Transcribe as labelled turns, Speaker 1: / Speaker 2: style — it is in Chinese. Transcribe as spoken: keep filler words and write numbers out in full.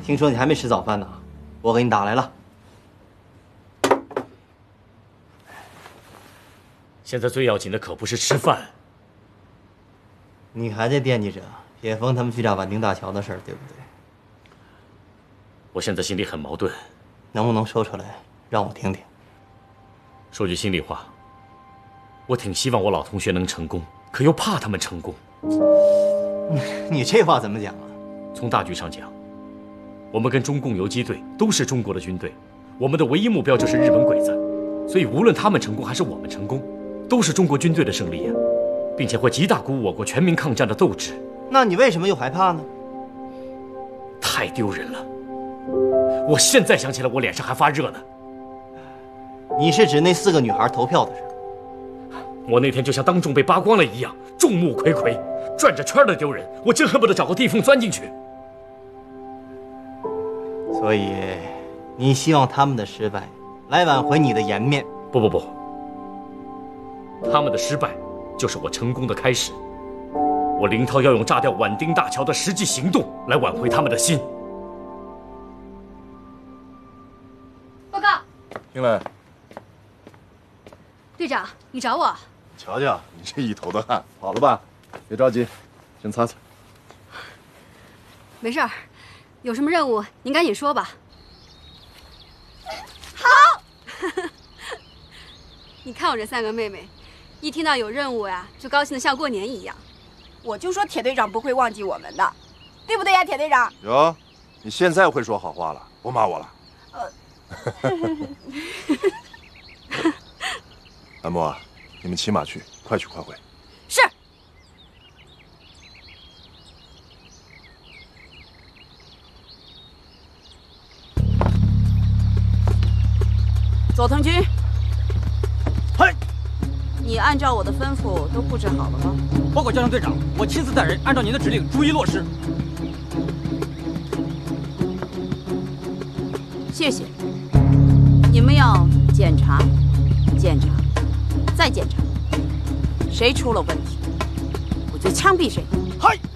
Speaker 1: 听说你还没吃早饭呢，我给你打来了。
Speaker 2: 现在最要紧的可不是吃饭。
Speaker 1: 你还在惦记着撇峰他们去炸宛丁大桥的事儿，对不对？
Speaker 2: 我现在心里很矛盾，
Speaker 1: 能不能说出来让我听听？
Speaker 2: 说句心里话，我挺希望我老同学能成功，可又怕他们成功。
Speaker 1: 你这话怎么讲啊？
Speaker 2: 从大局上讲，我们跟中共游击队都是中国的军队，我们的唯一目标就是日本鬼子，所以无论他们成功还是我们成功，都是中国军队的胜利呀，并且会极大鼓舞我国全民抗战的斗志。
Speaker 1: 那你为什么又害怕呢？
Speaker 2: 太丢人了！我现在想起来，我脸上还发热呢。
Speaker 1: 你是指那四个女孩投票的事？
Speaker 2: 我那天就像当众被扒光了一样，众目睽睽，转着圈的丢人，我真恨不得找个地缝钻进去。
Speaker 1: 所以，你希望他们的失败来挽回你的颜面？
Speaker 2: 不不不，他们的失败就是我成功的开始。我林涛要用炸掉宛丁大桥的实际行动来挽回他们的心。
Speaker 3: 报告，
Speaker 4: 进来。
Speaker 3: 队长，你找我？
Speaker 4: 瞧瞧你这一头的汗，好了吧？别着急，先擦擦。
Speaker 3: 没事儿，有什么任务您赶紧说吧。好。你看我这三个妹妹，一听到有任务呀，就高兴得像过年一样。
Speaker 5: 我就说铁队长不会忘记我们的，对不对呀，铁队长？
Speaker 4: 哟，你现在会说好话了，不骂我了。呃。安默，你们骑马去，快去快回。
Speaker 5: 是。佐藤君。
Speaker 6: 嗨。
Speaker 5: 你按照我的吩咐都布置好了吗？
Speaker 6: 报告交通队长，我亲自带人按照您的指令逐一落实。
Speaker 5: 谢谢。你们要检查、检查、再检查，谁出了问题，我就枪毙谁。
Speaker 6: 嗨。